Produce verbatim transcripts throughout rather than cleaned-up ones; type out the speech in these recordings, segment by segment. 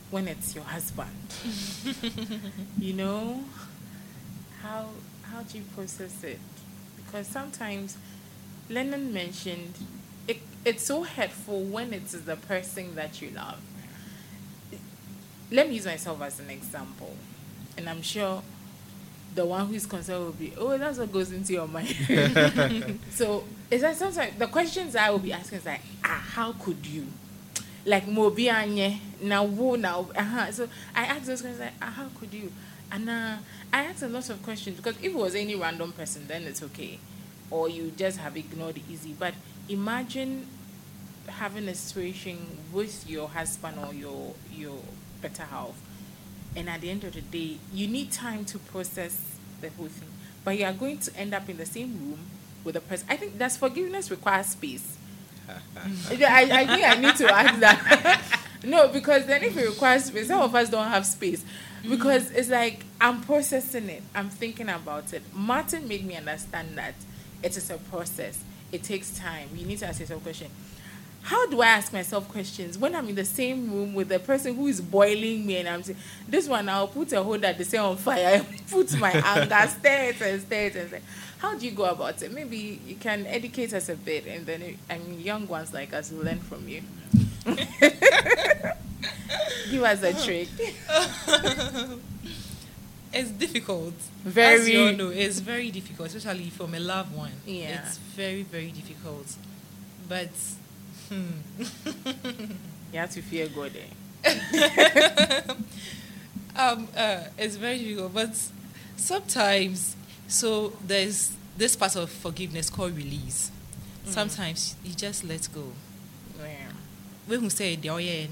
when it's your husband? You know, how how do you process it? Because sometimes Lennon mentioned it, it's so hurtful when it's the person that you love. Let me use myself as an example, and I'm sure the one who's concerned will be, oh, that's what goes into your mind. So it's like sometimes the questions I will be asking is like, ah, how could you? Like mobi anye now wo now uh-huh. So I asked those questions like, ah, how could you? And uh, I asked a lot of questions because if it was any random person, then it's okay, or you just have ignored it easy. But imagine having a situation with your husband or your your better half, and at the end of the day, you need time to process the whole thing. But you are going to end up in the same room with the person. I think that's forgiveness requires space. I, I think I need to ask that. No, because then if it requires space, some of us don't have space. Because it's like, I'm processing it. I'm thinking about it. Martin made me understand that it is a process. It takes time. You need to ask yourself a question. How do I ask myself questions when I'm in the same room with the person who is boiling me and I'm saying, this one, I'll put a hold at the same on fire, put my anger, stare it and stare it and say, how do you go about it? Maybe you can educate us a bit, and then, I mean, young ones like us will learn from you. Give us a trick. It's difficult. Very. As you all know, it's very difficult, especially from a loved one. Yeah. It's very, very difficult. But, hmm. You have to fear God, eh? um, uh, it's very difficult. But sometimes, so there's this part of forgiveness called release. Mm. Sometimes you just let go. Yeah. When you say, "Oh yeah,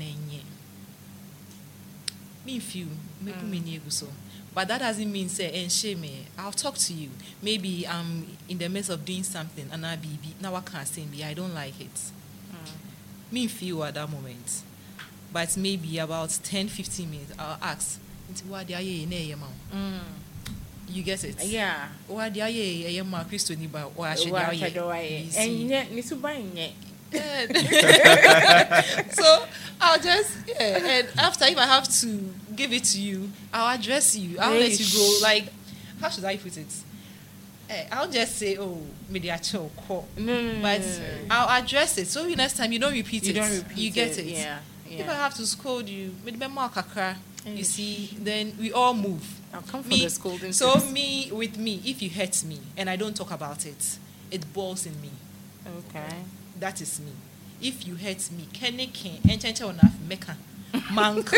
me feel, make me need so." But that doesn't mean say and shame me. I'll talk to you. Maybe I'm in the midst of doing something and I be now I can't say me. I don't like it. Mm. Me feel at that moment. But maybe about ten, fifteen minutes, I'll ask, what are you in mm. You get it? Yeah. What are you in my Christo Niba or I should and yet, Nisu buying yet. So I'll just yeah, and after if I have to give it to you, I'll address you. I'll let you go. Like, how should I put it? Eh, I'll just say, oh, maybe I chill, call. No, no, but no, no, no. I'll address it. So next time you don't repeat you it. You don't repeat you get it. Yeah, yeah. If I have to scold you, maybe kakra. You see, then we all move. I'll come for me, the scolding. So tips. me with me, if you hurt me and I don't talk about it, it boils in me. Okay. That is me. If you hurt me, Kenny can enchant on meka. Manka.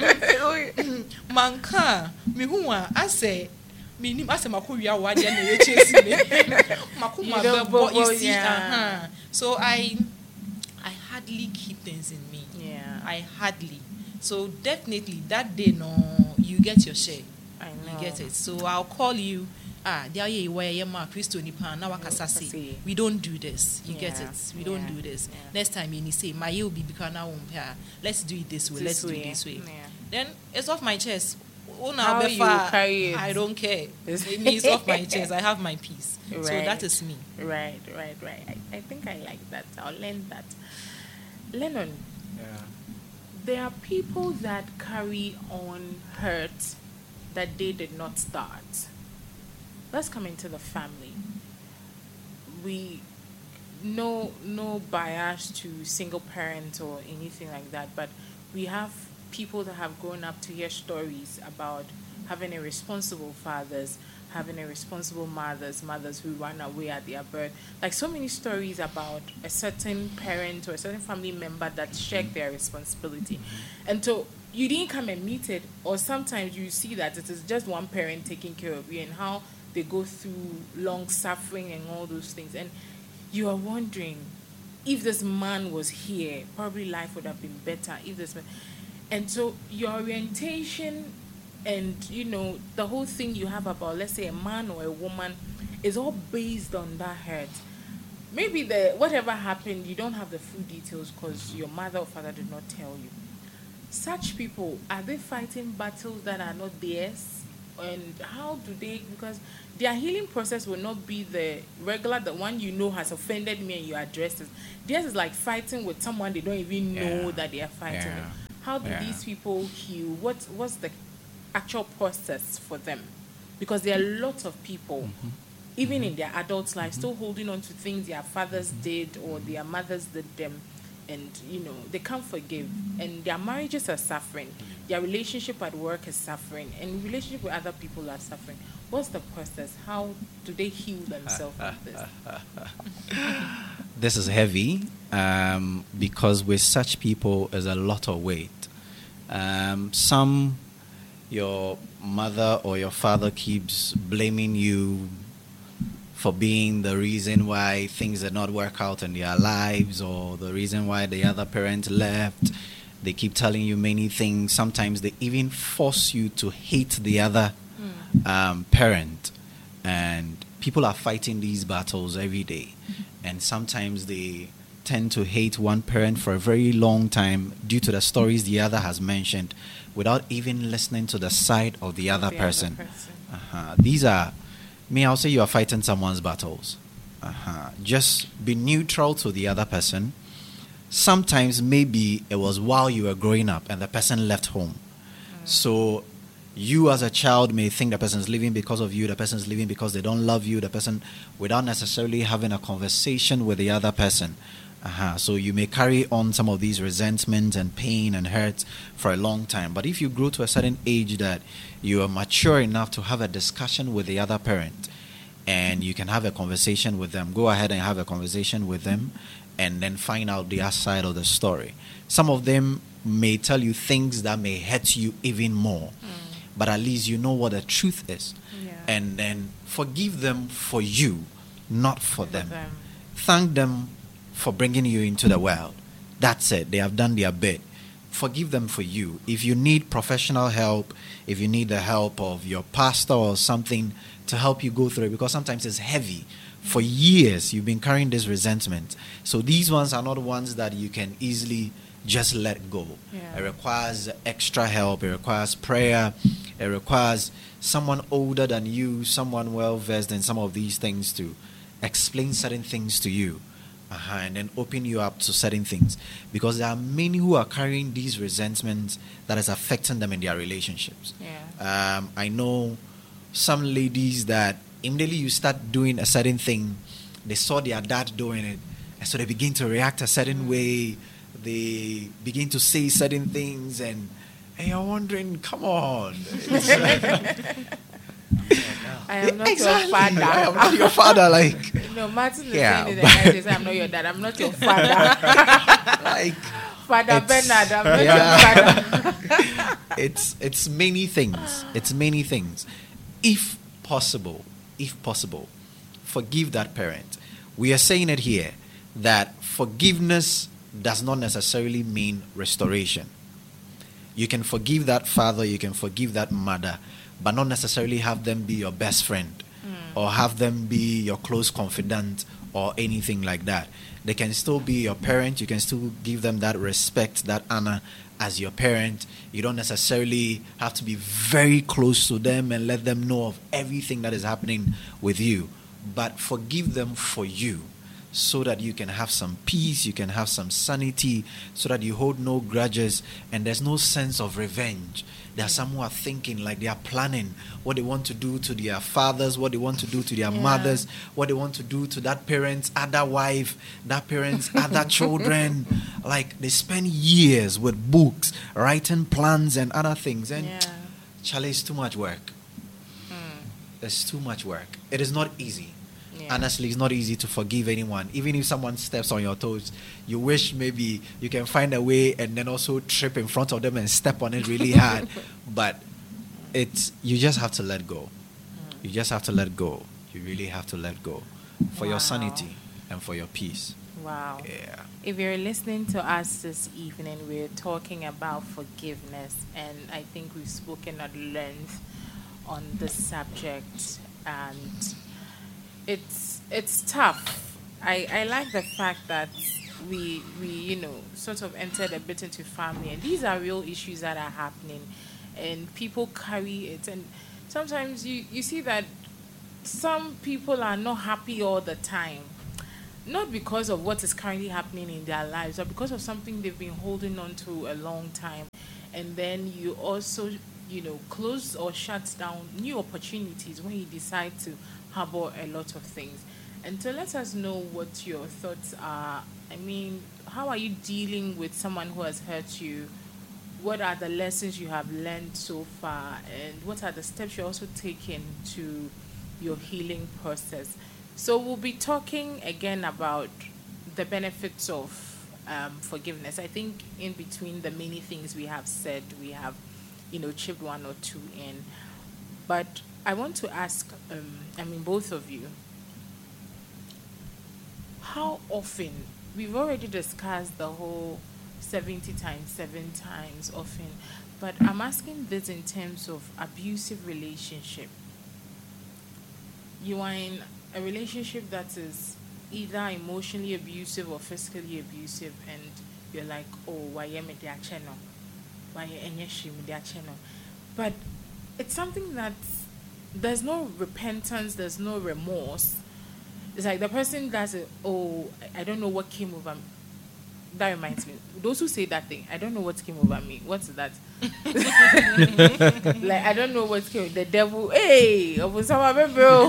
Manka. Me who I say, me nim ase makuya wadi na ye chase me. Makuma but you see, uh-huh. So I I hardly keep things in me. Yeah. I hardly. So definitely that day no you get your share. I know. You get it. So I'll call you. Ah, there you where you ma Christo nipa na wakasase. We don't do this. You yeah. get it. We yeah. don't do this. Yeah. Next time you say my you be because now let's do it this way. This let's way. do it this way. Yeah. Then it's off my chest. Oh, How you carry it? I don't care. It means off my chest. I have my peace. Right. So that is me. Right, right, right. I, I think I like that. I'll learn that. Lennon. Yeah. There are people that carry on hurt that they did not start. Let's come into the family. We no no bias to single parents or anything like that, but we have people that have grown up to hear stories about having irresponsible fathers, having irresponsible mothers, mothers who run away at their birth. Like so many stories about a certain parent or a certain family member that shirked their responsibility. And so you didn't come and meet it, or sometimes you see that it is just one parent taking care of you and how they go through long suffering and all those things. And you are wondering, if this man was here, probably life would have been better. If this man... And so your orientation and, you know, the whole thing you have about, let's say, a man or a woman is all based on that hurt. Maybe the whatever happened, you don't have the full details because your mother or father did not tell you. Such people, are they fighting battles that are not theirs? And how do they, because their healing process will not be the regular, the one you know has offended me and you address it. Theirs is like fighting with someone they don't even know yeah. that they are fighting yeah. with. How do Yeah. these people heal? What what's the actual process for them? Because there are lots of people, Mm-hmm. even in their adult life, still holding on to things their fathers did or their mothers did them, and you know they can't forgive, and their marriages are suffering, their relationship at work is suffering, and relationship with other people are suffering. What's the process? How do they heal themselves from this? This is heavy um, because with such people, there's a lot of weight. Um, some, your mother or your father keeps blaming you for being the reason why things did not work out in their lives, or the reason why the other parent left. They keep telling you many things. Sometimes they even force you to hate the other um, parent. And people are fighting these battles every day. And sometimes they tend to hate one parent for a very long time due to the stories the other has mentioned, without even listening to the side of the other The person. other person. Uh-huh. These are, me, I'll say you are fighting someone's battles. Uh-huh. Just be neutral to the other person. Sometimes maybe it was while you were growing up and the person left home. Mm. So you as a child may think the person is leaving because of you, the person is leaving because they don't love you, the person, without necessarily having a conversation with the other person. Uh-huh. So you may carry on some of these resentment and pain and hurt for a long time. But if you grow to a certain age that you are mature enough to have a discussion with the other parent, and you can have a conversation with them, go ahead and have a conversation with them, and then find out the other side of the story. Some of them may tell you things that may hurt you even more, mm. but at least you know what the truth is. Yeah. And then forgive them for you, not for For them. them. Thank them for bringing you into the world. That's it. They have done their bit. Forgive them for you. If you need professional help, if you need the help of your pastor or something to help you go through it, because sometimes it's heavy. For years, you've been carrying this resentment. So these ones are not ones that you can easily just let go. Yeah. It requires extra help. It requires prayer. It requires someone older than you, someone well-versed in some of these things to explain certain things to you. Uh-huh, and then open you up to certain things. Because there are many who are carrying these resentments that is affecting them in their relationships. Yeah. Um, I know some ladies that immediately you start doing a certain thing, they saw their dad doing it, and so they begin to react a certain way. They begin to say certain things, and, and you're wondering, come on. It's like, I am not exactly. your father. I am not your father. Like, No, Martin is Yeah, saying it but- and I say, I'm not your dad. I'm not your father. like Father It's- Bernard, I'm not Yeah. your father. it's it's many things. It's many things. If possible, if possible, forgive that parent. We are saying it here that forgiveness does not necessarily mean restoration. You can forgive that father, you can forgive that mother, but not necessarily have them be your best friend or have them be your close confidant or anything like that. They can still be your parent. You can still give them that respect, that honor as your parent. You don't necessarily have to be very close to them and let them know of everything that is happening with you, but forgive them for you, so that you can have some peace, you can have some sanity, so that you hold no grudges and there's no sense of revenge. There are some who are thinking like they are planning what they want to do to their fathers, what they want to do to their Yeah. mothers, what they want to do to that parent's other wife, that parent's other children. Like they spend years with books, writing plans and other things. And Yeah. Charlie, it's too much work. It's too much work. It is not easy. Yeah. Honestly, it's not easy to forgive anyone. Even if someone steps on your toes, you wish maybe you can find a way and then also trip in front of them and step on it really hard. But it's you just have to let go. You just have to let go. You really have to let go for Wow. your sanity and for your peace. Wow. Yeah. If you're listening to us this evening, we're talking about forgiveness, and I think we've spoken at length on this subject, and it's it's tough. I, I like the fact that we we you know sort of entered a bit into family, and these are real issues that are happening, and people carry it, and sometimes you, you see that some people are not happy all the time. not because of what is currently happening in their lives, but because of something they've been holding on to a long time. And then you also, you know, close or shut down new opportunities when you decide to harbor a lot of things. And so let us know what your thoughts are. I mean, how are you dealing with someone who has hurt you? What are the lessons you have learned so far? And what are the steps you're also taking to your healing process? So we'll be talking again about the benefits of um, forgiveness. I think in between the many things we have said, we have, you know, chipped one or two in. But I want to ask, um, I mean, both of you, how often, we've already discussed the whole seventy times, seven times often, but I'm asking this in terms of abusive relationship. You are in a relationship that is either emotionally abusive or physically abusive, and you're like, oh, why am I their channel? Why am I their channel? But it's something that there's no repentance, there's no remorse. It's like the person does it, oh, I don't know what came over me. That reminds me. Those who say that thing, I don't know what came over me. What's that? Like, I don't know what came. The devil, hey, bro.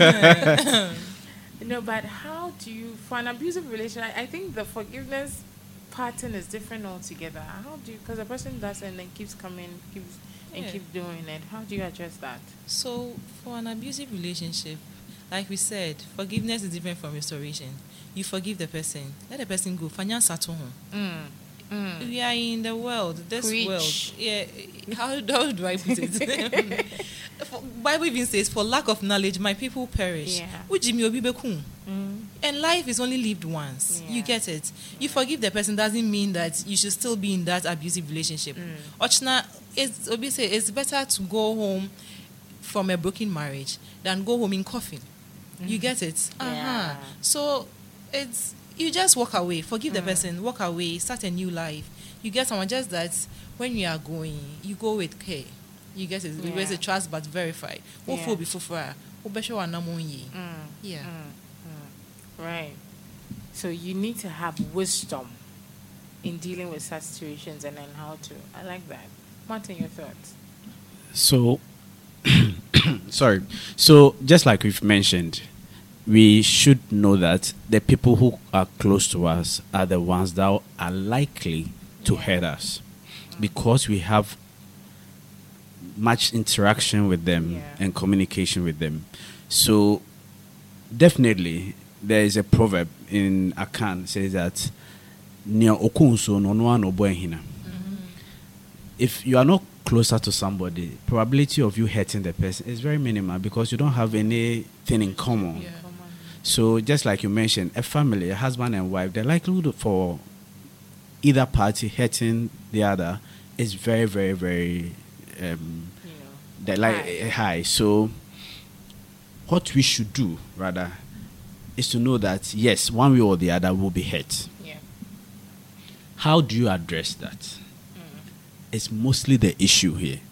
You know, but how do you, for an abusive relation, I, I think the forgiveness pattern is different altogether. How do you, because the person does it and then keeps coming, keeps and Yeah. keep doing it. How do you address that? So, for an abusive relationship, like we said, forgiveness is different from restoration. You forgive the person, let the person go. Mm. Mm. We are in the world, this Preach. world. Yeah, how, how do I put it? For- Bible even says, "For lack of knowledge, my people perish." Yeah. Ujimi obi beku. Mm. And life is only lived once. Yeah. You get it. You forgive the person doesn't mean that you should still be in that abusive relationship. Ochna, it's obi say it's better to go home from a broken marriage than go home in coffin. You get it? Uh-huh. Yeah. So it's you just walk away, forgive the person, walk away, start a new life. You get someone just that when you are going, you go with care. You get it? Yeah. Raise a trust but verify. Yeah. Wofo be fufura. Obesho wa namonyi. Mm. Yeah. Mm. Right. So you need to have wisdom in dealing with such situations and then how to. I like that. Martin, your thoughts? So, sorry. So, just like we've mentioned, we should know that the people who are close to us are the ones that are likely to Yeah. hurt us because we have much interaction with them Yeah. and communication with them. So, definitely, there is a proverb in Akan says that "Nea okunso no noa no boy hina." If you are not closer to somebody, probability of you hurting the person is very minimal because you don't have anything in common. Yeah. Come on. So just like you mentioned, a family, a husband and wife, the likelihood for either party hurting the other is very, very, very um, You know. the like High. high. So what we should do rather is to know that yes, one way or the other will be hurt. Yeah. How do you address that? It's mostly the issue here.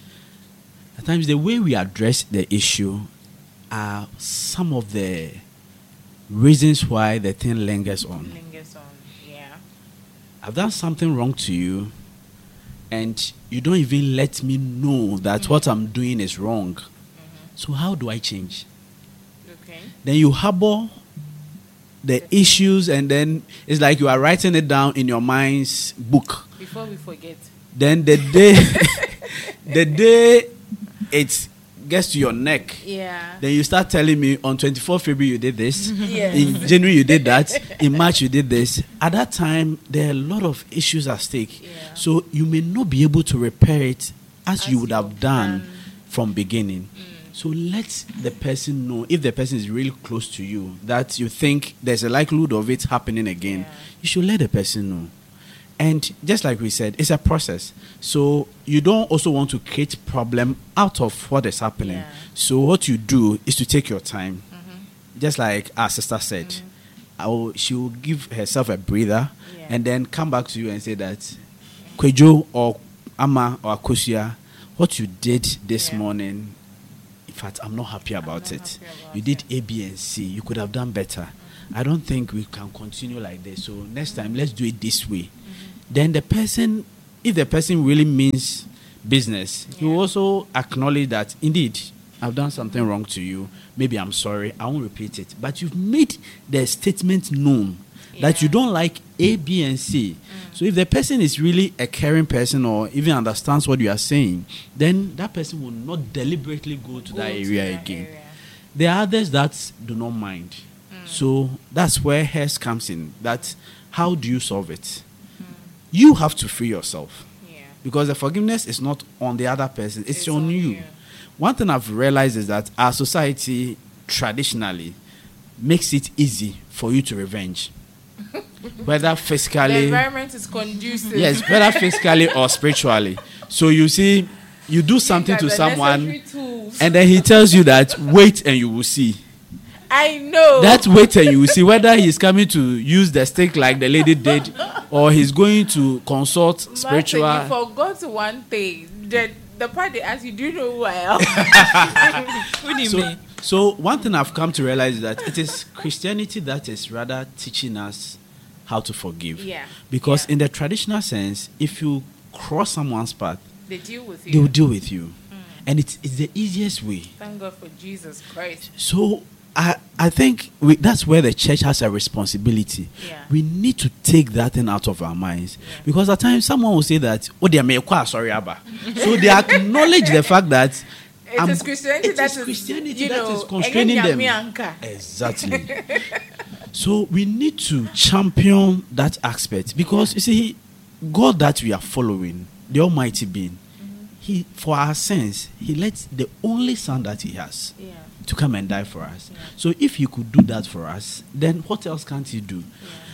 At times, the way we address the issue are some of the reasons why the thing lingers on. Lingers on. Yeah. I've done something wrong to you, and you don't even let me know that what I'm doing is wrong. So how do I change? Okay. Then you harbor the issues, and then it's like you are writing it down in your mind's book. Before we forget. Then the day, the day it gets to your neck, Yeah. then you start telling me on twenty-fourth February you did this, Yes. in January you did that, in March you did this. At that time, there are a lot of issues at stake. Yeah. So you may not be able to repair it as, As you would you have have done done. from beginning. So let the person know, if the person is really close to you, that you think there's a likelihood of it happening again, Yeah. you should let the person know. And just like we said, it's a process. So you don't also want to create problem out of what is happening. Yeah. So what you do is to take your time. Just like our sister said, I will, she will give herself a breather Yeah. and then come back to you and say that, Kwejo or Ama or Akosia, what you did this Yeah. morning, in fact, I'm not happy about not it. happy about You did it. A, B, and C. You could have done better. I don't think we can continue like this. So next time, let's do it this way. Then the person, if the person really means business, he will also acknowledge that, indeed, I've done something wrong to you. Maybe I'm sorry. I won't repeat it. But you've made the statement known that you don't like A, B, and C. Mm. So if the person is really a caring person or even understands what you are saying, then that person will not deliberately go to Go that to area that again. area. There are others that do not mind. Mm. So that's where hers comes in. That how do you solve it? Mm. You have to free yourself. Yeah. Because the forgiveness is not on the other person, it's, It's on, on you. you. One thing I've realized is that our society traditionally makes it easy for you to revenge. Whether The physically, environment is conducive. yes, whether physically or spiritually. So you see, you do something These to are the someone, necessary tools. and then he tells you that wait and you will see. I know. That wait and you will see whether he's coming to use the stick like the lady did, or he's going to consult Martin, spiritual. you forgot one thing. The, the part they asked you, do you know who I am? What do you So, mean? so one thing I've come to realize is that it is Christianity that is rather teaching us how to forgive. Yeah. Because Yeah. in the traditional sense, if you cross someone's path, They deal with you. they will deal with you. And it's, it's the easiest way. Thank God for Jesus Christ. So I, I think we, that's where the church has a responsibility. Yeah. We need to take that thing out of our minds. Because at times someone will say that, oh, they are me sorry, Abba. So they acknowledge the fact that It I'm- is Christianity it that is is, Christianity you that know, is constraining them. Engenya mianka. Exactly. So we need to champion that aspect because you see, God that we are following, the Almighty being, He for our sins, He lets the only Son that He has Yeah. to come and die for us. So if He could do that for us, then what else can't He do?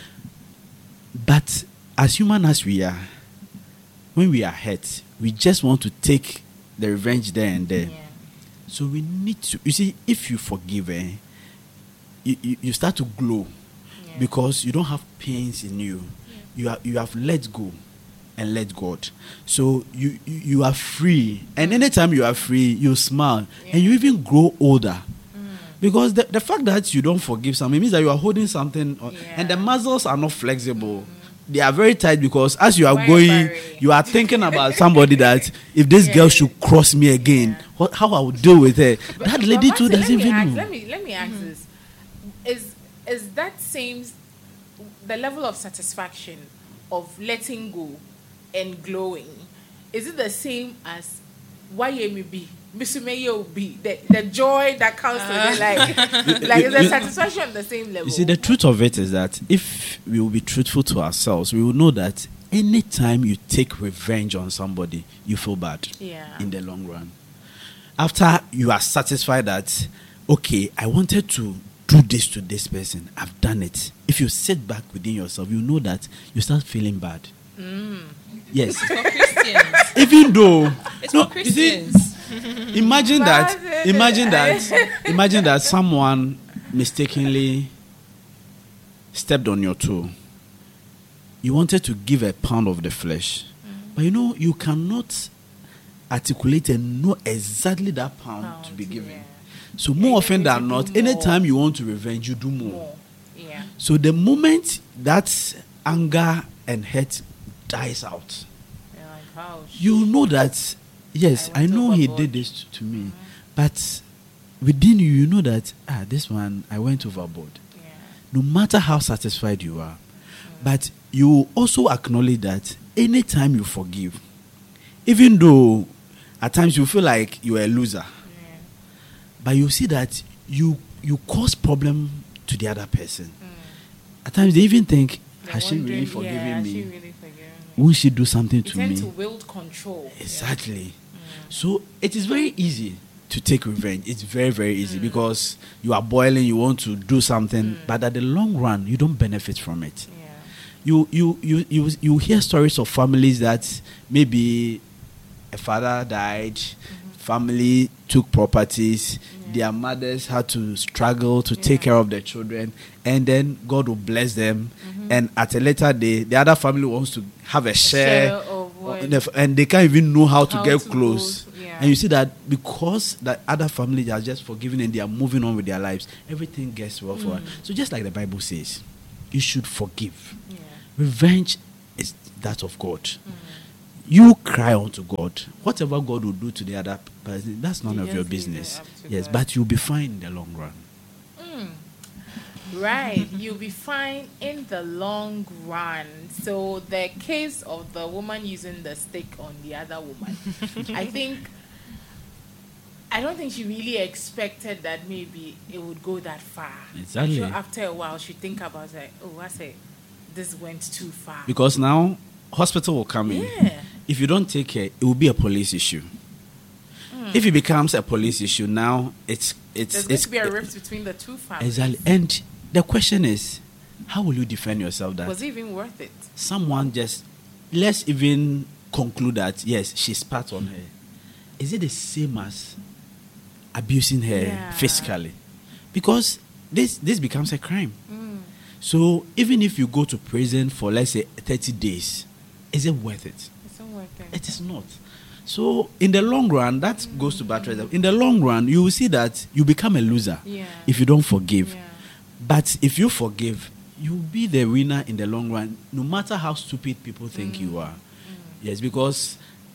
But as human as we are, when we are hurt, we just want to take the revenge there and there. Yeah. So we need to, you see, if you forgive, eh, you, you, you start to glow Yeah. because you don't have pains in you. You are you have let go and let God. So you, you, you are free. And anytime you are free, you smile and you even grow older. Because the, the fact that you don't forgive something means that you are holding something on, Yeah. and the muscles are not flexible. They are very tight because as you are Very, going, very. you are thinking about somebody that if this Yeah. girl should cross me again, Yeah. what, how I would deal with her. That lady But too Martin, doesn't let me even ask, know. Let me let me ask this: Is is that same the level of satisfaction of letting go and glowing? Is it the same as why you be? Be the, the joy that comes with it, like like is the satisfaction on the same level? You see, the truth of it is that if we will be truthful to ourselves, we will know that anytime you take revenge on somebody, you feel bad Yeah. in the long run. After you are satisfied that, okay, I wanted to do this to this person, I've done it. If you sit back within yourself, you know that you start feeling bad. Yes. For Christians. Even though It's no, for you see, Christians. imagine that Martin. imagine that imagine that someone mistakenly stepped on your toe. You wanted to give a pound of the flesh, but you know you cannot articulate and know exactly that pound, to be Pound, given. yeah. So more you often need to than do not, more. anytime you want to revenge, you do more. More. Yeah. So the moment that anger and hate dies out, You're like, how? you know that yes, I I, went know he overboard. did this to me, but within you, you know that ah, this one I went overboard. Yeah. No matter how satisfied you are, but you also acknowledge that anytime you forgive, even though at times you feel like you are a loser, Yeah. but you see that you you cause problem to the other person. At times they even think, They're has she really wondering, forgiven yeah, has me? she really forgiven me? Won't she do something You to tend me? to wield control. Exactly. So it is very easy to take revenge. It's very, very easy because you are boiling, you want to do something, but at the long run, you don't benefit from it. Yeah. You, you, you, you, you hear stories of families that maybe a father died, family took properties, their mothers had to struggle to take care of their children, and then God will bless them. And at a later day, the other family wants to have a share, Share of what- and they- and they can't even know how to How get to close. go- yeah. And you see that because that other families are just forgiven and they are moving on with their lives, everything gets well for her. So just like the Bible says, you should forgive. Yeah. Revenge is that of God. You cry unto God. Whatever God will do to the other person, that's none You of just your leave it business. up to Yes, God. but you'll be fine in the long run. Right, you'll be fine in the long run. So the case of the woman using the stick on the other woman, I think, I don't think she really expected that maybe it would go that far. Exactly. I'm sure after a while she think about it. Oh, I say, this went too far. Because now hospital will come in. Yeah. If you don't take care, it will be a police issue. If it becomes a police issue, now it's it's There's going it's to be a rift between the two families. exactly. And the question is, how will you defend yourself? That Was it even worth it? someone just let's even conclude that yes, she spat on her. Is it the same as abusing her Yeah. physically? Because this this becomes a crime. So even if you go to prison for let's say thirty days, is it worth it? It's not worth it. It is not. So in the long run, that goes to battery. In the long run, you will see that you become a loser Yeah. if you don't forgive. Yeah. But if you forgive, you'll be the winner in the long run, no matter how stupid people think you are. Yes, because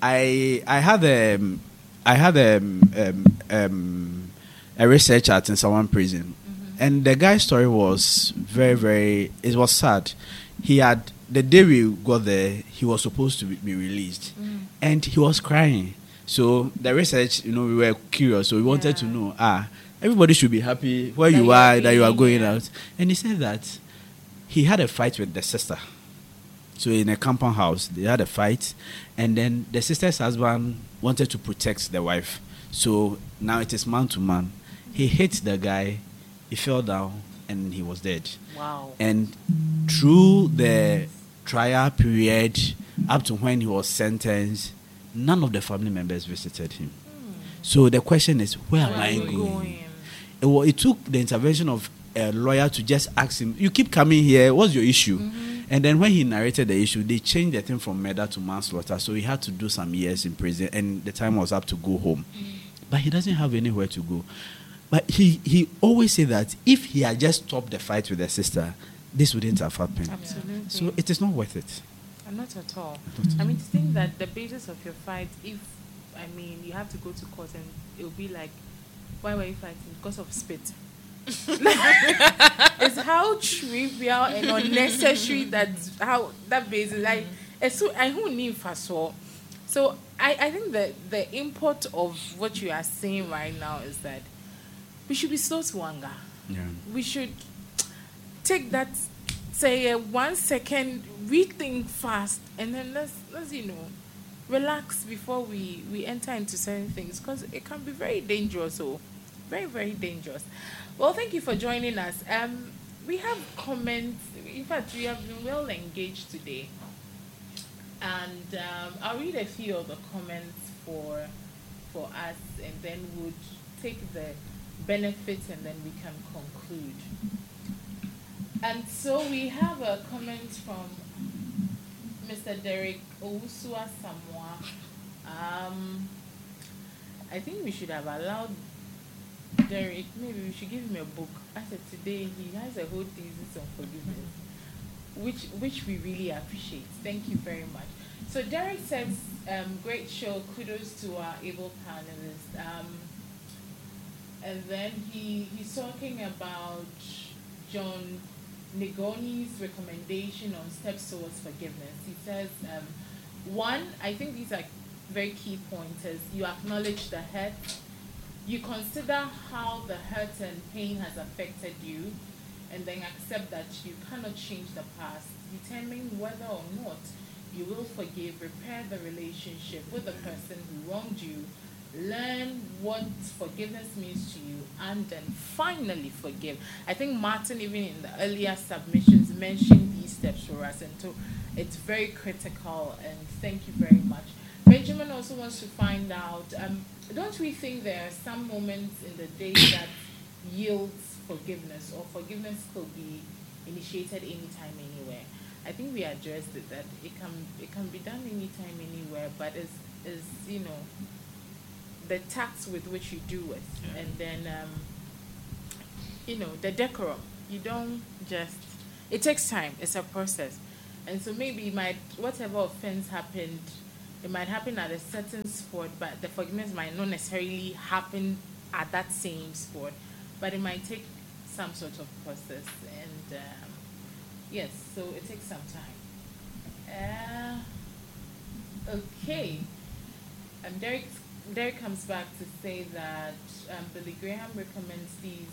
I I had um I had um, um, um, a research at in someone prison, and the guy's story was very very. It was sad. He had the day we got there, he was supposed to be, be released, and he was crying. So the research, you know, we were curious, so we wanted to Yeah. know ah. Everybody should be happy where That you you are, are that you are being, going yeah. out. And he said that he had a fight with the sister. So in a compound house, they had a fight. And then the sister's husband wanted to protect the wife. So now it is man to man. He hit the guy, he fell down, and he was dead. Wow. And through the trial period, up to when he was sentenced, none of the family members visited him. So the question is, where am Where I are you going? going? It, wa- it took the intervention of a lawyer to just ask him, you keep coming here, what's your issue? And then when he narrated the issue, they changed the thing from murder to manslaughter. So he had to do some years in prison, and the time was up to go home. But he doesn't have anywhere to go. But he, he always said that if he had just stopped the fight with the sister, this wouldn't have happened. Absolutely. So it is not worth it. Uh, Not at all. I mean, to think that the basis of your fight, if, I mean, you have to go to court and it will be like, why were you fighting? Because of spit. It's how trivial and unnecessary that how that basis like it's so I who need for so so I, I think that the import of what you are saying right now is that we should be slow to anger. Yeah. We should take that say a one second rethink fast and then let's let's you know relax before we we enter into certain things because it can be very dangerous. So very very dangerous. Well, thank you for joining us. Um, we have comments. In fact, we have been well engaged today, and um, I'll read a few of the comments for for us, and then we'll take the benefits, and then we can conclude. And so we have a comment from Mister Derek Owusua Samoa. Um, I think we should have allowed Derek, maybe we should give him a book. I said today he has a whole thesis on forgiveness, which which we really appreciate. Thank you very much. So Derek says, um, great show, kudos to our able panelists. Um, and then he he's talking about John Negoni's recommendation on steps towards forgiveness. He says, um, one, I think these are very key pointers. You acknowledge the hurt. You consider how the hurt and pain has affected you, and then accept that you cannot change the past. Determine whether or not you will forgive, repair the relationship with the person who wronged you, learn what forgiveness means to you, and then finally forgive. I think Martin, even in the earlier submissions, mentioned these steps for us, and so it's very critical, and thank you very much. Benjamin also wants to find out, um, don't we think there are some moments in the day that yields forgiveness, or forgiveness could be initiated anytime, anywhere? I think we addressed it, that it can it can be done anytime, anywhere, but it's, it's you know, the tact with which you do it, and then um, you know, the decorum. You don't just. It takes time. It's a process, and so maybe it might whatever offense happened, it might happen at a certain spot, but the forgiveness might not necessarily happen at that same spot, but it might take some sort of process, and um, yes, so it takes some time. Uh, okay, and Derek Derek comes back to say that um, Billy Graham recommends these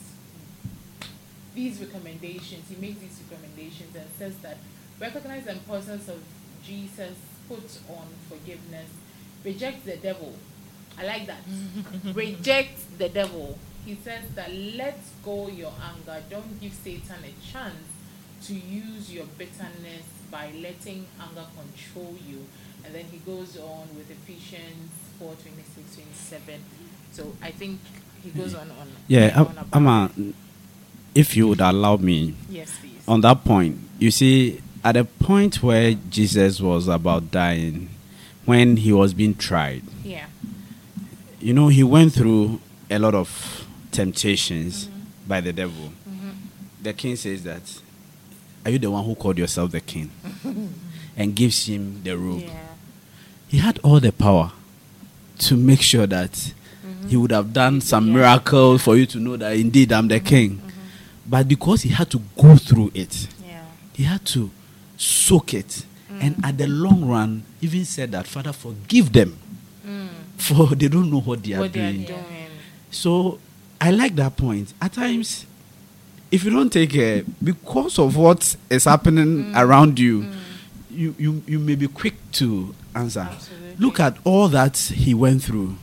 these recommendations. He makes these recommendations and says that recognize the importance of Jesus, put on forgiveness, reject the devil. I like that. Reject the devil. He says that let go your anger. Don't give Satan a chance to use your bitterness by letting anger control you. And then he goes on with Ephesians four twenty-six, twenty-seven. So I think he goes on on. Yeah, on I'm a, if you would allow me. Yes, please. On that point, you see, at a point where Jesus was about dying, when he was being tried, yeah, you know, he went through a lot of temptations mm-hmm. by the devil. Mm-hmm. The king says that, are you the one who called yourself the king? And gives him the robe. Yeah. He had all the power to make sure that mm-hmm. he would have done some yeah. miracle for you to know that indeed I'm the mm-hmm. king. Mm-hmm. But because he had to go through it, yeah. he had to soak it. Mm. And at the long run, even said that, Father, forgive them. Mm. For they don't know what they are what doing. They are doing. So I like that point. At times, if you don't take care, because of what is happening mm. around you, mm. you, you, you may be quick to answer. Absolutely. Look at all that he went through.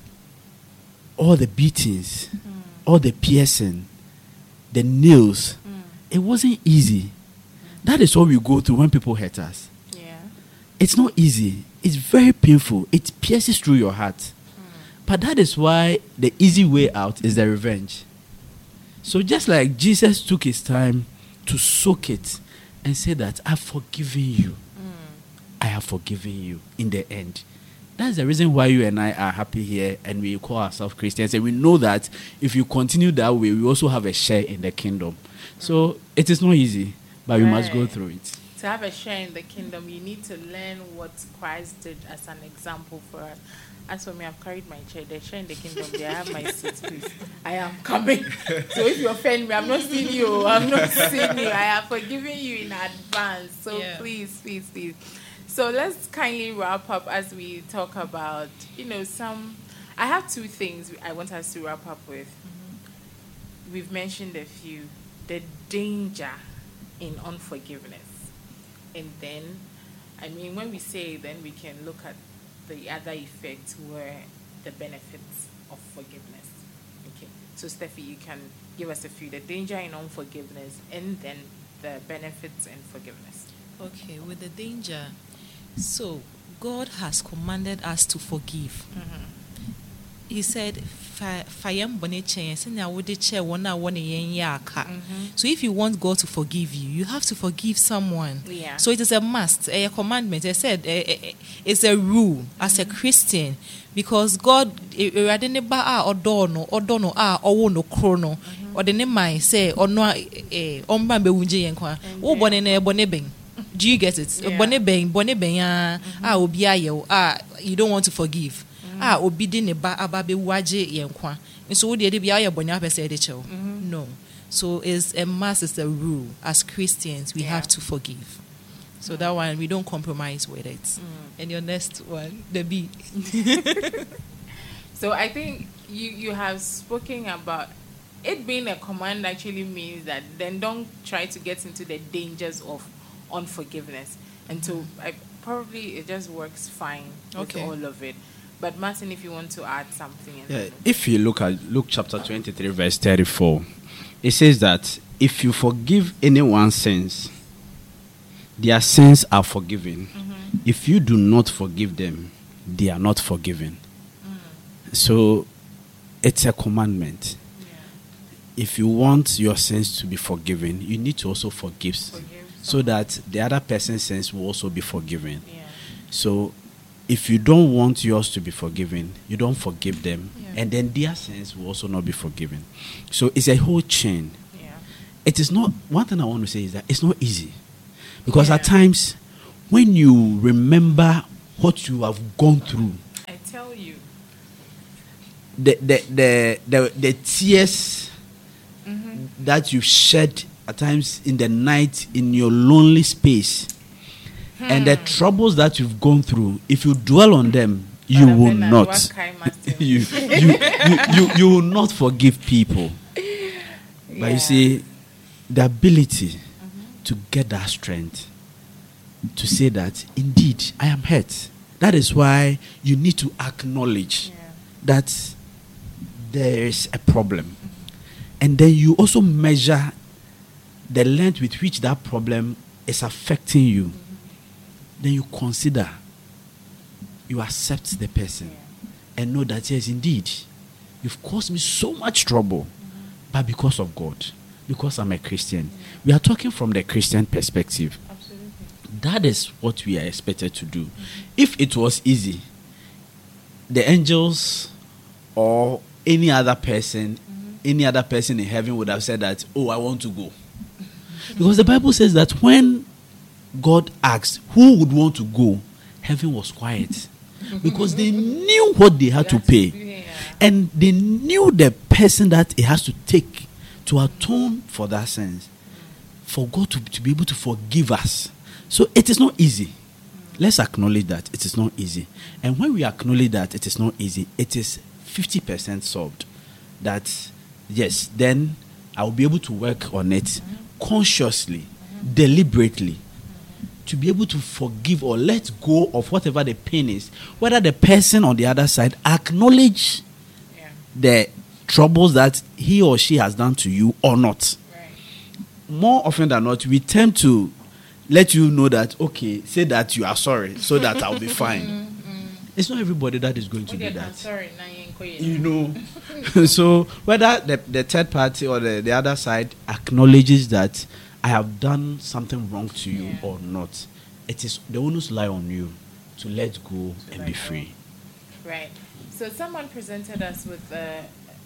All the beatings, mm. all the piercing, the nails. Mm. It wasn't easy. Mm. That is what we go through when people hurt us. Yeah. It's not easy. It's very painful. It pierces through your heart. Mm. But that is why the easy way out is the revenge. So just like Jesus took his time to soak it and say that, I've forgiven you. Mm. I have forgiven you in the end. That's the reason why you and I are happy here and we call ourselves Christians. And we know that if you continue that way, we also have a share in the kingdom. Mm. So it is not easy, but right. we must go through it. To have a share in the kingdom, you need to learn what Christ did as an example for us. As for me, I've carried my chair. The share in the kingdom, there I have my seat, please. I am coming. So if you offend me, I'm not seeing you. I'm not seeing you. I have forgiven you in advance. So yeah. please, please, please. So let's kindly wrap up as we talk about, you know, some... I have two things I want us to wrap up with. Mm-hmm. We've mentioned a few. The danger in unforgiveness. And then, I mean, when we say then we can look at the other effects where the benefits of forgiveness. Okay. So, Steffi, you can give us a few. The danger in unforgiveness and then the benefits in forgiveness. Okay, with the danger... So, God has commanded us to forgive. Mm-hmm. He said, so if you want God to forgive you, you have to forgive someone. Yeah. So it is a must, a commandment. I said it's a rule as a Christian, because God do you get it? Yeah. Bone beng, bone beng ah, ah obi aye ah you don't want to forgive. Ah obi di ne ba ababe waje yenkwa. So we dey be aye bone apese dey chew. No. So it's a must, it's a rule. As Christians, we yeah. have to forgive. So mm. that one we don't compromise with it. Mm. And your next one, the B. So I think you you have spoken about it being a command actually means that then don't try to get into the dangers of unforgiveness, and so I, probably it just works fine with okay. all of it. But Martin, if you want to add something, yeah, if you look at Luke chapter twenty-three verse thirty-four, it says that if you forgive anyone's sins, their sins are forgiven. Mm-hmm. If you do not forgive them, they are not forgiven. Mm. So it's a commandment. Yeah. If you want your sins to be forgiven, you need to also forgive. forgive. So that the other person's sins will also be forgiven. Yeah. So if you don't want yours to be forgiven, you don't forgive them, Yeah. and then their sins will also not be forgiven. So it's a whole chain. Yeah. It is not, one thing I want to say is that it's not easy. Because at Yeah. times, when you remember what you have gone through, I tell you. the the the the, the tears Mm-hmm. that you shed at times in the night in your lonely space, and Hmm. the troubles that you've gone through, if you dwell on them, you But I've will been at not. work, I must you, you, you, you, you will not forgive people. But Yeah. you see, the ability to get that strength to say that indeed I am hurt. That is why you need to acknowledge Yeah. that there is a problem. And then you also measure the length with which that problem is affecting you. Then you consider, you accept the person, Yeah. and know that yes, indeed, you've caused me so much trouble, but because of God, because I'm a Christian. We are talking from the Christian perspective. Absolutely. That is what we are expected to do. If it was easy, the angels or any other person, any other person in heaven would have said that, oh, I want to go. Because the Bible says that when God asked who would want to go, heaven was quiet. Because they knew what they had to pay. Yeah. And they knew the person that it has to take to atone for that sins. For God to, to be able to forgive us. So it is not easy. Let's acknowledge that it is not easy. And when we acknowledge that it is not easy, it is fifty percent solved. That, yes, then I will be able to work on it consciously, deliberately, to be able to forgive or let go of whatever the pain is. Whether the person on the other side acknowledge Yeah. the troubles that he or she has done to you or not. Right. More often than not, we tend to let you know that, okay, say that you are sorry so that I'll be fine. It's not everybody that is going to Okay, do I'm that. sorry. Now you ain't quiet. You know. So whether the, the third party or the, the other side acknowledges that I have done something wrong to you Yeah. or not, it is the onus lie on you to let go and be let go. free. Right. So someone presented us with uh,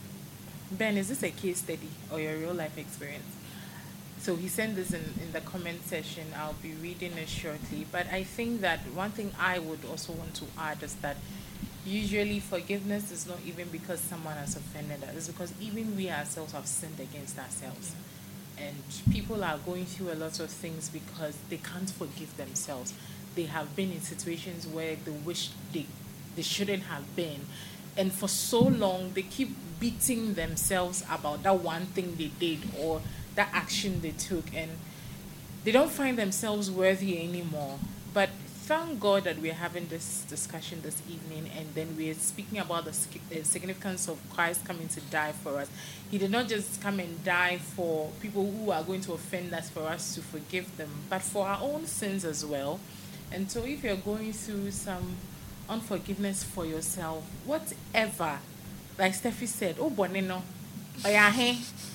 Ben. Is this a case study or your real life experience? So he sent this in, in the comment section. I'll be reading it shortly. But I think that one thing I would also want to add is that usually forgiveness is not even because someone has offended us. It's because even we ourselves have sinned against ourselves. And people are going through a lot of things because they can't forgive themselves. They have been in situations where they wish they, they shouldn't have been. And for so long, they keep beating themselves about that one thing they did or that action they took, and they don't find themselves worthy anymore. But thank God that we're having this discussion this evening, and then we're speaking about the sk- uh, significance of Christ coming to die for us. He did not just come and die for people who are going to offend us for us to forgive them, but for our own sins as well. And so if you're going through some unforgiveness for yourself, whatever, like Steffi said, oh, bonino, oh, yeah, hey.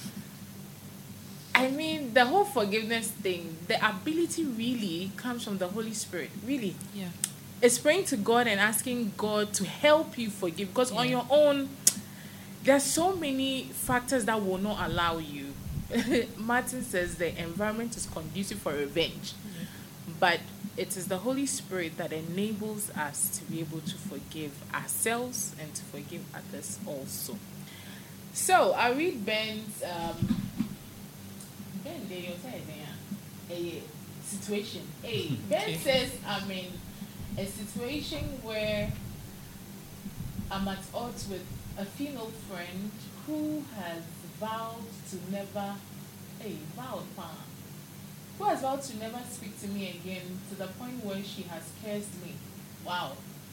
I mean, the whole forgiveness thing, the ability really comes from the Holy Spirit. Really. Yeah. It's praying to God and asking God to help you forgive. Because on Yeah. your own, there are so many factors that will not allow you. Martin says the environment is conducive for revenge. But it is the Holy Spirit that enables us to be able to forgive ourselves and to forgive others also. So, I read Ben's... Um, Ben, they don't say a situation. Hey, Ben Okay. says I'm in a situation where I'm at odds with a female friend who has vowed to never, hey, vowed, pa, who has vowed to never speak to me again to the point where she has cursed me. Wow.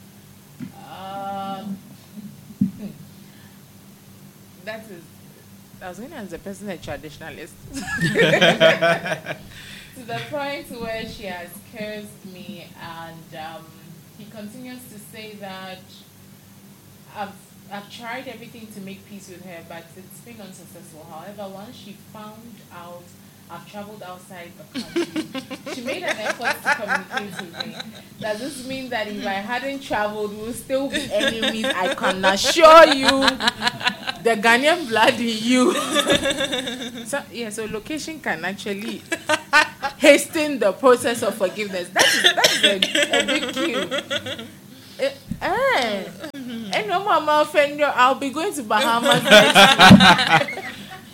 Um, that is. I was going to answer the person a traditionalist. To the point where she has cursed me, and um, he continues to say that I've I've tried everything to make peace with her, but it's been unsuccessful. However, once she found out I've traveled outside the country. She made an effort to communicate with me. Does this mean that if I hadn't traveled, we would still be enemies? I can assure you, the Ghanaian blood in you. So, yeah, so location can actually hasten the process of forgiveness. That is, that is a, a big cue. Eh, eh. And no mama offender, I'll be going to Bahamas next week.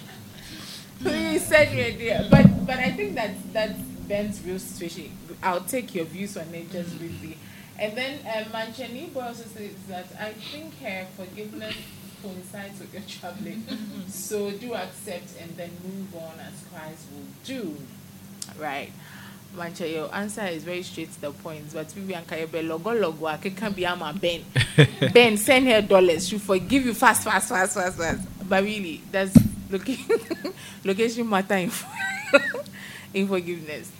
Please send me a deal. But but I think that that's Ben's real situation. I'll take your views on it just briefly. And then um, Manchani also says that I think her forgiveness coincides with your traveling. So do accept and then move on as Christ will do. Right. Mancha, your answer is very straight to the point. But we can logo logo. I can be ama Ben. Ben, send her dollars. She'll forgive you fast, fast, fast, fast, fast. But really, that's location location matter in, in forgiveness.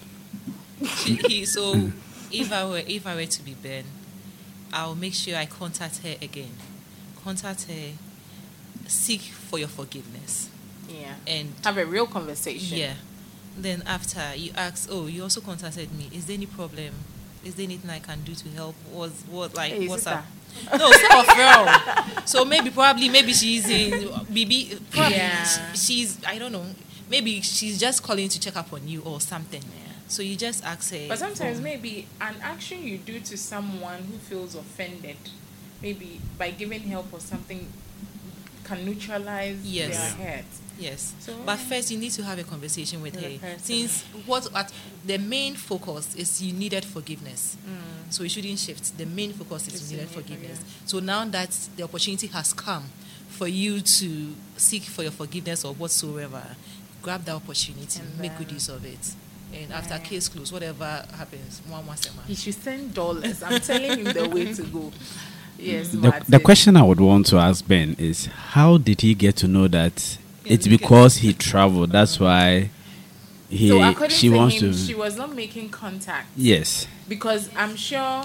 He, so if I were if I were to be Ben, I'll make sure I contact her again. Contact her, seek for your forgiveness. Yeah. And have a real conversation. Yeah. Then after you ask, oh, you also contacted me. Is there any problem? Is there anything I can do to help? What's what like hey, what's sister. up? No, stop, bro. So maybe probably maybe she's in B B. Probably Yeah. she, she's I don't know. Maybe she's just calling to check up on you or something. Yeah. So you just ask her. But sometimes oh, maybe an action you do to someone who feels offended, maybe by giving help or something, can neutralize Yes. their hurt. Yes, So- but first you need to have a conversation with With the her. person. Since what at the main focus is you needed forgiveness, Mm. so you shouldn't shift. The main focus is It's you needed in- forgiveness. yeah. So now that the opportunity has come for you to seek for your forgiveness or whatsoever, grab that opportunity, And make good then- use of it, and after Right. case closed, whatever happens, one one second. He should send dollars. I'm telling him the way to go. Yes, The, Martin. the question I would want to ask Ben is, how did he get to know that Yeah, it's look at- because he traveled? That's why he So according she to wants him, to. she was not making contact Yes. because I'm sure,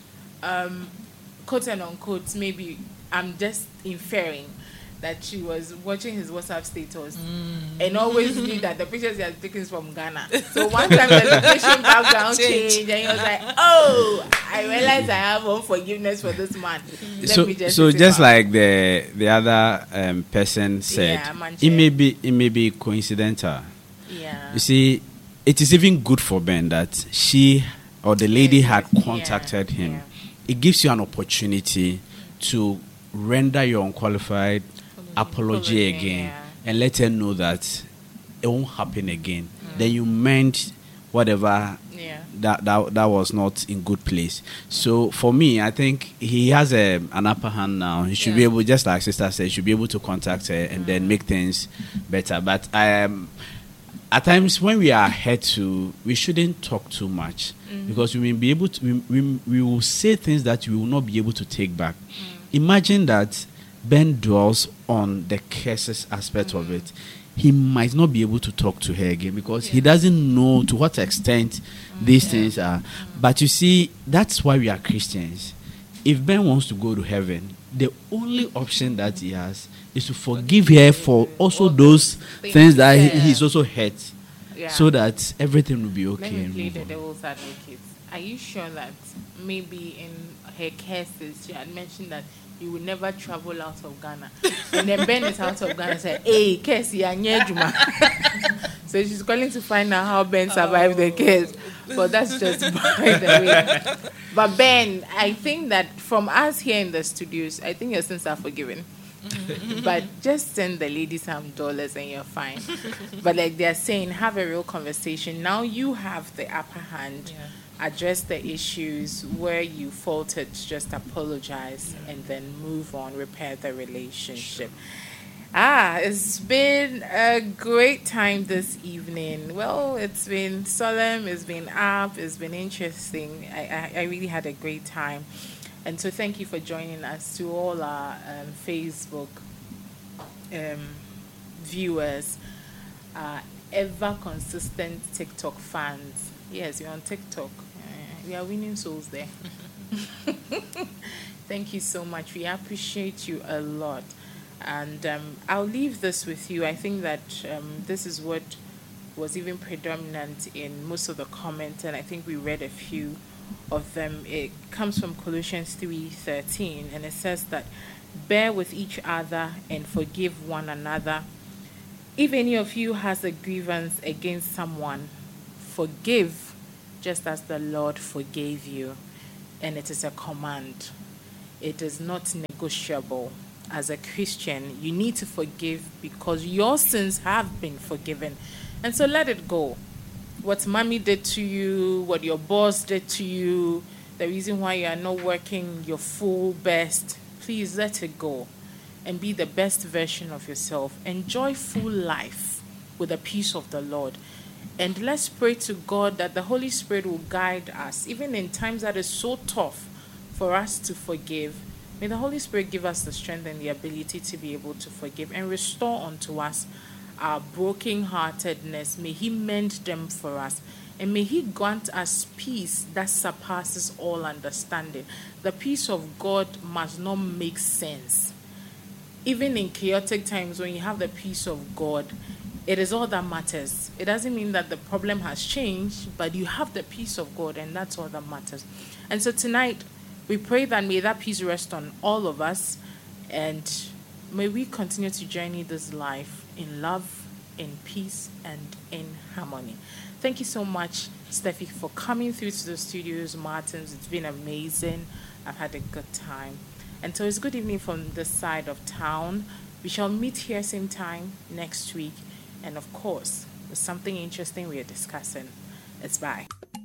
um, quote and unquote, maybe I'm just inferring that she was watching his WhatsApp status and always knew that the pictures he had taken is from Ghana. So one time the location background Change. changed and he was like, "Oh, I realized I have unforgiveness for this man." Let so me just so sit it just out." like the the other um, person said, Yeah, Manche. it may be it may be coincidental. yeah, You see, it is even good for Ben that she or the lady had Yeah, contacted him. yeah. It gives you an opportunity to render your unqualified apology Apology, again yeah. and let her know that it won't happen again. Then you meant whatever yeah. that, that that was not in good place. So for me, I think he has a, an upper hand now. He should be Yeah. able, just like sister said, he should be able to contact her and then make things better. But I um, at times when we are hurt to, we shouldn't talk too much because we will be able to. We, we, we will say things that we will not be able to take back. Imagine that Ben dwells on the curses aspect of it. He might not be able to talk to her again because he doesn't know to what extent these things are. But you see, that's why we are Christians. If Ben wants to go to heaven, the only option that he has is to forgive her for also those things that he, Yeah. he's also hurt, Yeah. so that everything will be Let okay. me and play move the on. devil's advocate. Are you sure that maybe in her cases she had mentioned that you will never travel out of Ghana? And then Ben is out of Ghana and said, "Hey, Casey, I need you, man." So she's calling to find out how Ben survived the case. But that's just by the way. But Ben, I think that from us here in the studios, I think your sins are forgiven. But just send the lady some dollars and you're fine. But like they're saying, have a real conversation. Now you have the upper hand. Yeah. Address the issues where you faltered, just apologize and then move on, repair the relationship. Ah, it's been a great time this evening. Well, it's been solemn, it's been up, it's been interesting. I, I, I really had a great time. And so thank you for joining us, to all our um, Facebook um, viewers, uh, ever consistent TikTok fans. Yes, you're on TikTok. Uh, we are winning souls there. Thank you so much. We appreciate you a lot. And um, I'll leave this with you. I think that um, this is what was even predominant in most of the comments, and I think we read a few of them. It comes from Colossians three thirteen, and it says that, bear with each other and forgive one another. If any of you has a grievance against someone, forgive just as the Lord forgave you. And it is a command. It is not negotiable. As a Christian, you need to forgive because your sins have been forgiven. And so let it go. What mommy did to you, what your boss did to you, the reason why you are not working your full best, please let it go and be the best version of yourself. Enjoy full life with the peace of the Lord. And let's pray to God that the Holy Spirit will guide us, even in times that is so tough for us to forgive. May the Holy Spirit give us the strength and the ability to be able to forgive and restore unto us our brokenheartedness. May He mend them for us. And may He grant us peace that surpasses all understanding. The peace of God must not make sense. Even in chaotic times, when you have the peace of God, it is all that matters. It doesn't mean that the problem has changed, but you have the peace of God, and that's all that matters. And so tonight, we pray that may that peace rest on all of us, and may we continue to journey this life in love, in peace, and in harmony. Thank you so much, Steffi, for coming through to the studios, Martins. It's been amazing. I've had a good time. And so it's good evening from this side of town. We shall meet here same time next week. And of course, there's something interesting we are discussing. It's bye.